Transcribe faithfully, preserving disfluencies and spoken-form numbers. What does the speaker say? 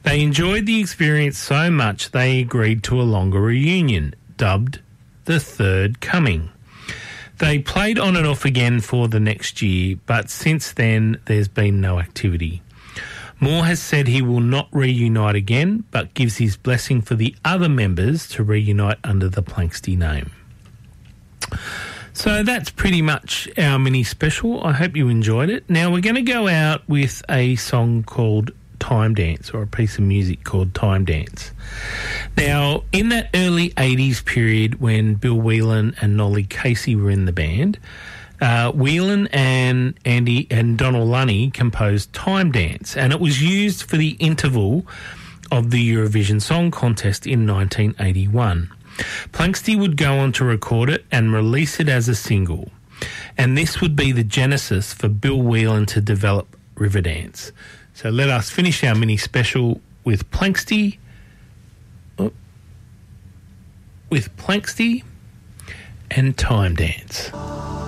They enjoyed the experience so much they agreed to a longer reunion, dubbed The Third Coming. They played on and off again for the next year, but since then there's been no activity. Moore has said he will not reunite again, but gives his blessing for the other members to reunite under the Planxty name. So that's pretty much our mini special. I hope you enjoyed it. Now we're going to go out with a song called Time Dance, or a piece of music called Time Dance. Now, in that early eighties period when Bill Whelan and Nolly Casey were in the band, uh, Whelan and Andy and Donald Lunny composed Time Dance, and it was used for the interval of the Eurovision Song Contest in nineteen eighty-one. Planxty would go on to record it and release it as a single, and this would be the genesis for Bill Whelan to develop Riverdance. So let us finish our mini special with Planxty, oh, with Planxty and Time Dance.